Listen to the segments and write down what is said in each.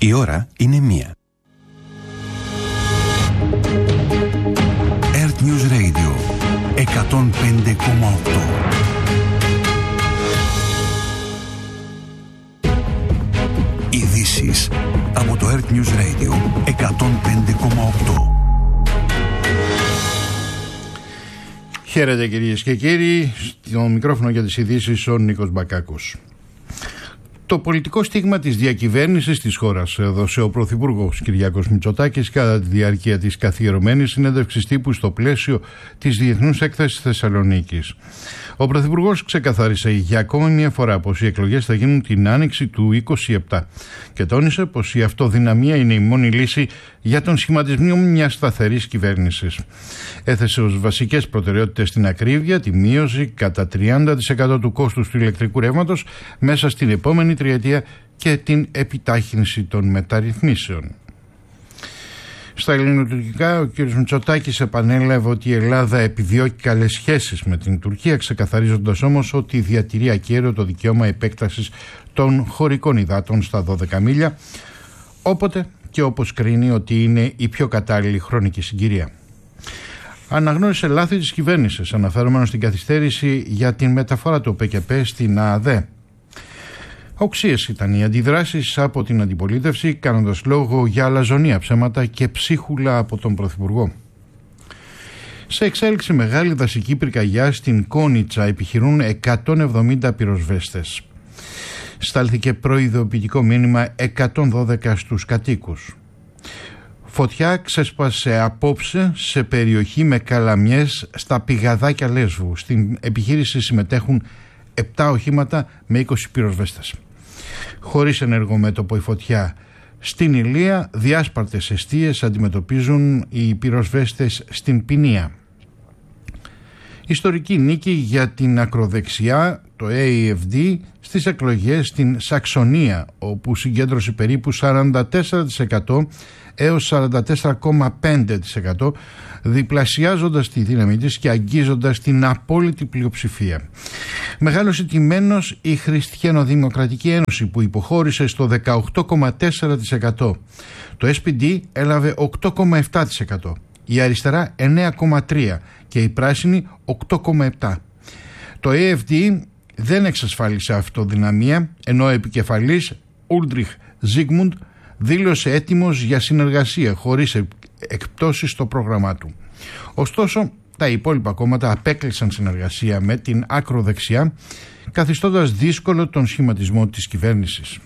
Η ώρα είναι 1. Earth News Radio 105,8. Ειδήσεις από το Earth News Radio 105,8. Χαίρετε κυρίες και κύριοι, στο μικρόφωνο για τις ειδήσεις ο Νίκος Μπακάκος. Το πολιτικό στίγμα της διακυβέρνησης της χώρας έδωσε ο Πρωθυπουργός Κυριάκος Μητσοτάκης κατά τη διάρκεια της καθιερωμένης συνέντευξης τύπου στο πλαίσιο της Διεθνούς Έκθεσης Θεσσαλονίκης. Ο Πρωθυπουργός ξεκαθάρισε για ακόμη μια φορά πως οι εκλογές θα γίνουν την άνοιξη του 2027 και τόνισε πως η αυτοδυναμία είναι η μόνη λύση για τον σχηματισμό μιας σταθερής κυβέρνησης. Έθεσε ως βασικές προτεραιότητες την ακρίβεια, τη μείωση κατά 30% του κόστους του ηλεκτρικού ρεύματος μέσα στην επόμενη τριετία και την επιτάχυνση των μεταρρυθμίσεων. Στα ελληνοτουρκικά, ο κ. Μητσοτάκης επανέλαβε ότι η Ελλάδα επιδιώκει καλές σχέσεις με την Τουρκία, ξεκαθαρίζοντας όμως ότι διατηρεί ακέραιο το δικαίωμα επέκτασης των χωρικών υδάτων στα 12 μίλια, όποτε και όπως κρίνει ότι είναι η πιο κατάλληλη χρονική συγκυρία. Αναγνώρισε λάθη της κυβέρνησης, αναφερόμενο στην καθυστέρηση για την μεταφορά του ΠΚΠ στην ΑΔΕ. Οξύες ήταν οι αντιδράσεις από την αντιπολίτευση, κάνοντας λόγο για αλαζονία, ψέματα και ψίχουλα από τον Πρωθυπουργό. Σε εξέλιξη μεγάλη δασική πυρκαγιά στην Κόνιτσα επιχειρούν 170 πυροσβέστες. Στάλθηκε προειδοποιητικό μήνυμα 112 στους κατοίκους. Φωτιά ξέσπασε απόψε σε περιοχή με καλαμιές στα πηγαδάκια Λέσβου. Στην επιχείρηση συμμετέχουν 7 οχήματα με 20 πυροσβέστες. Χωρίς ενεργό μέτωπο η φωτιά στην Ηλία, διάσπαρτες εστίες αντιμετωπίζουν οι πυροσβέστες στην Ποινία. Ιστορική νίκη για την ακροδεξιά, το AFD, στις εκλογές στην Σαξονία, όπου συγκέντρωσε περίπου 44% έως 44,5%, διπλασιάζοντας τη δύναμη της και αγγίζοντας την απόλυτη πλειοψηφία. Μεγάλωσε τιμένος η Χριστιανοδημοκρατική Ένωση, που υποχώρησε στο 18,4%. Το SPD έλαβε 8,7%, η αριστερά 9,3% και η πράσινη 8,7%. Το AFD δεν εξασφάλισε αυτοδυναμία, ενώ ο επικεφαλής Ούλτριχ Ζίγμουντ δήλωσε έτοιμος για συνεργασία χωρίς εκπτώσεις στο πρόγραμμά του. Ωστόσο, τα υπόλοιπα κόμματα απέκλεισαν συνεργασία με την ακροδεξιά, καθιστώντας δύσκολο τον σχηματισμό της κυβέρνησης.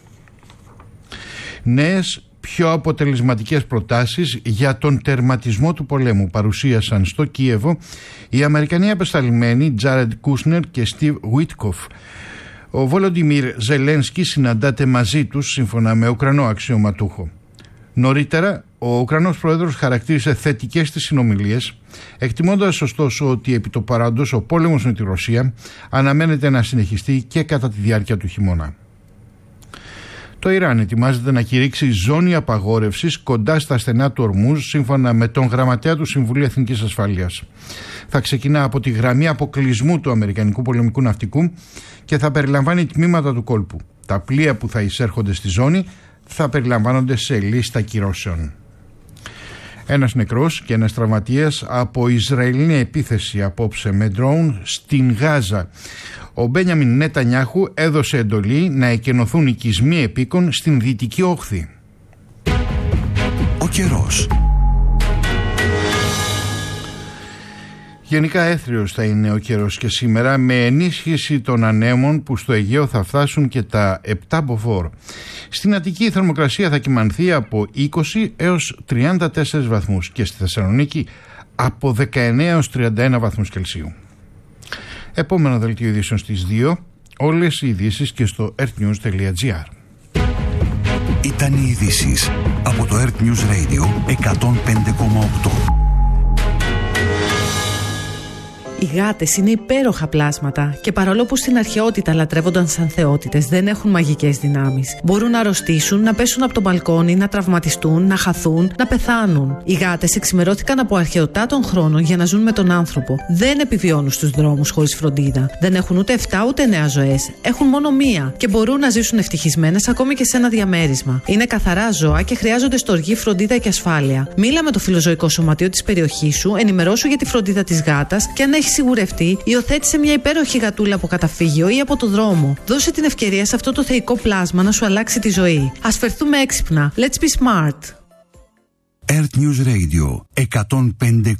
Νέες, πιο αποτελεσματικές προτάσεις για τον τερματισμό του πολέμου παρουσίασαν στο Κίεβο οι Αμερικανοί απεσταλμένοι Τζάρεντ Κούσνερ και Στίβ Βίτκοφ. Ο Βολοντιμίρ Ζελένσκι συναντάται μαζί τους σύμφωνα με Ουκρανό αξιωματούχο. Νωρίτερα, ο Ουκρανός πρόεδρος χαρακτήρισε θετικές τις συνομιλίες, εκτιμώντας ωστόσο ότι επί το παρόντος ο πόλεμος με τη Ρωσία αναμένεται να συνεχιστεί και κατά τη διάρκεια του χειμώνα. Το Ιράν ετοιμάζεται να κηρύξει ζώνη απαγόρευσης κοντά στα στενά του Ορμούζ, σύμφωνα με τον γραμματέα του Συμβουλίου Εθνικής Ασφαλείας. Θα ξεκινά από τη γραμμή αποκλεισμού του Αμερικανικού πολεμικού ναυτικού και θα περιλαμβάνει τμήματα του κόλπου. Τα πλοία που θα εισέρχονται στη ζώνη θα περιλαμβάνονται σε λίστα κυρώσεων. Ένας νεκρός και ένας τραυματίας από Ισραηλινή επίθεση απόψε με ντρόουν στην Γάζα. Ο Μπένιαμιν Νετανιάχου έδωσε εντολή να εκενωθούν οικισμοί επίκων στην Δυτική Όχθη. Ο καιρός. Γενικά έθριος θα είναι ο καιρός και σήμερα, με ενίσχυση των ανέμων που στο Αιγαίο θα φτάσουν και τα 7 μποφόρ. Στην Αττική η θερμοκρασία θα κυμανθεί από 20 έως 34 βαθμούς και στη Θεσσαλονίκη από 19 έως 31 βαθμούς Κελσίου. Επόμενο δελτίο ειδήσεων στις 2, όλες οι ειδήσεις και στο earthnews.gr. Ήταν οι ειδήσεις από το Earth News Radio 105,8. Οι γάτες είναι υπέροχα πλάσματα και παρόλο που στην αρχαιότητα λατρεύονταν σαν θεότητες, δεν έχουν μαγικές δυνάμεις. Μπορούν να αρρωστήσουν, να πέσουν από το μπαλκόνι, να τραυματιστούν, να χαθούν, να πεθάνουν. Οι γάτες εξημερώθηκαν από αρχαιοτά των χρόνων για να ζουν με τον άνθρωπο. Δεν επιβιώνουν στους δρόμους χωρίς φροντίδα. Δεν έχουν ούτε 7 ούτε 9 ζωές. Έχουν μόνο μία και μπορούν να ζήσουν ευτυχισμένες ακόμη και σε ένα διαμέρισμα. Είναι καθαρά ζώα και χρειάζονται στοργή, φροντίδα και ασφάλεια. Μίλα με το φιλοζωικό σωματείο της περιοχής σου, ενημερώσου για τη φροντίδα της γάτας και αν έχει σιγουρευτεί, υιοθέτησε μια υπέροχη γατούλα από καταφύγιο ή από το δρόμο. Δώσε την ευκαιρία σε αυτό το θεϊκό πλάσμα να σου αλλάξει τη ζωή. Ας φερθούμε έξυπνα. Let's be smart. Earth News Radio 105,6